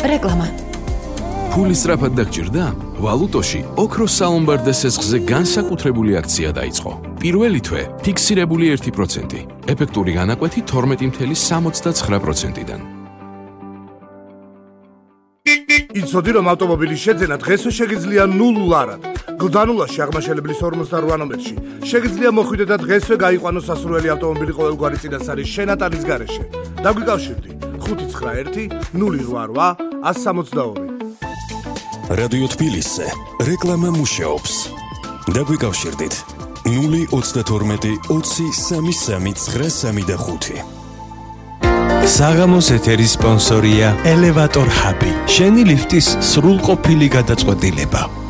რეკლამა. ფული სწრაფად დაგჭირდა? ვალუტოში ოქროს სალომბარდო სესხზე განსაკუთრებული აქცია დაიწყო. პირველი თვე ფიქსირებული 1%, ეფექტური განაკვეთი 12.79%-დან. იცოდი რომ ავტომობილის შეძენა დღესვე შეგიძლია ნულურად. გლდანულაში აღმაშენებლის 48 ნომერში შეგიძლია მოხვიდე და დღესვე გაიყვანო სასურველი ავტომობილი ყოველგვარი წინასწარის შენატანის გარეშე. დაგვიკავშირდი 591 088 162. რადიო თბილისზე რეკლამა მუშაობს. დაგვიკავშირდით 032 20 33 935. საღამოს ეთერის სპონსორია ელევატორ ჰაბი. შენი ლიფტის სრულყოფილი გადაწყვეტილება.